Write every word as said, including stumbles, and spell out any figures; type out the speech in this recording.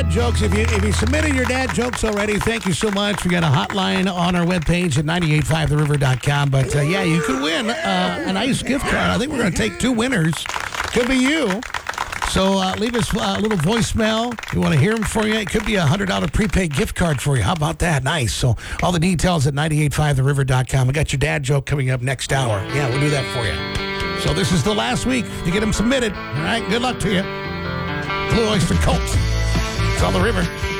dad jokes. If you if you submitted your dad jokes already, thank you so much. We got a hotline on our webpage at nine eight five the river dot com. But uh, yeah, you could win uh, an ICE gift card. I think we're going to take two winners. Could be you. So uh, leave us a little voicemail. We want to hear them for you. It could be a one hundred dollars prepaid gift card for you. How about that? Nice. So all the details at nine eight five the river dot com. We got your dad joke coming up next hour. Yeah, we'll do that for you. So this is the last week to get them submitted. All right, good luck to you. Blue Oyster Cult. It's on the river.